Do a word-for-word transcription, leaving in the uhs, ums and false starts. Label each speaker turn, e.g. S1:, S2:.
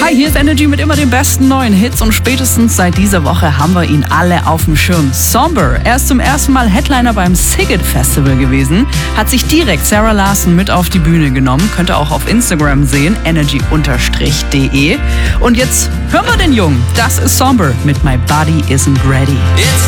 S1: Hi, hier ist Energy mit immer den besten neuen Hits und spätestens seit dieser Woche haben wir ihn alle auf dem Schirm. Somber, er ist zum ersten Mal Headliner beim Sziget Festival gewesen, hat sich direkt Sarah Larson mit auf die Bühne genommen, könnt ihr auch auf Instagram sehen, energy de. Und jetzt hören wir den Jungen, das ist Somber mit My Body Isn't Ready.
S2: It's